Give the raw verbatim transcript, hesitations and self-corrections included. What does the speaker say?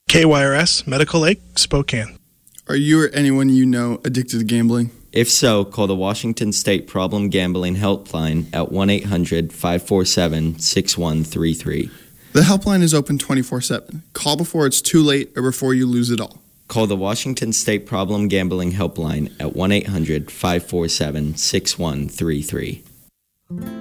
K Y R S, Medical Lake, Spokane. Are you or anyone you know addicted to gambling? If so, call the Washington State Problem Gambling Helpline at one eight hundred five four seven six one three three. The helpline is open twenty-four seven. Call before it's too late or before you lose it all. Call the Washington State Problem Gambling Helpline at one eight hundred five four seven six one three three.